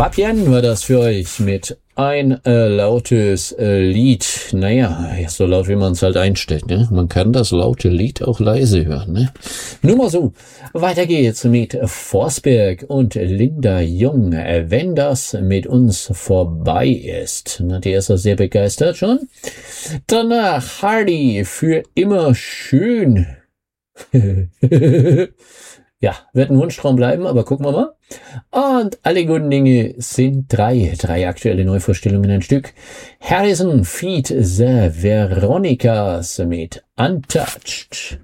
Fabienne war das für euch mit ein lautes Lied. Naja, so laut wie man es halt einstellt. Ne? Man kann das laute Lied auch leise hören. Ne? Nur mal so. Weiter geht's mit Forsberg und Linda Jung. Wenn das mit uns vorbei ist. Na, die ist ja sehr begeistert schon. Danach Hardy für immer schön. Ja, wird ein Wunschtraum bleiben, aber gucken wir mal. Und alle guten Dinge sind drei aktuelle Neuvorstellungen ein Stück. Harrison feat. The Veronicas mit Untouched.